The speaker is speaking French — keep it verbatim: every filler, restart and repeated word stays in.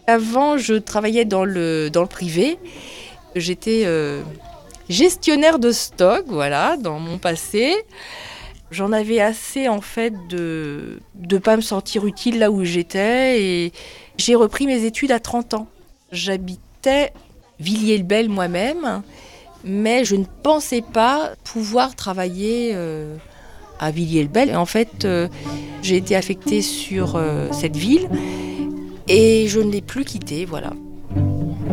Avant, je travaillais dans le, dans le privé. J'étais euh, gestionnaire de stock, voilà, dans mon passé. J'en avais assez, en fait, de ne pas me sentir utile là où j'étais. Et j'ai repris mes études à trente ans. J'habitais Villiers-le-Bel moi-même, mais je ne pensais pas pouvoir travailler euh, à Villiers-le-Bel. Et en fait, euh, j'ai été affectée sur euh, cette ville et je ne l'ai plus quittée, voilà.